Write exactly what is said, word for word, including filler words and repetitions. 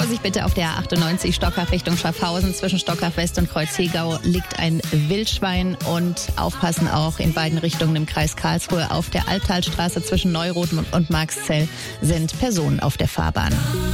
Vorsicht bitte auf der A achtundneunzig Stockach Richtung Schaffhausen. Zwischen Stockach West und Kreuzhegau liegt ein Wildschwein. Und aufpassen auch in beiden Richtungen im Kreis Karlsruhe. Auf der Albtalstraße zwischen Neuroden und Marxzell sind Personen auf der Fahrbahn.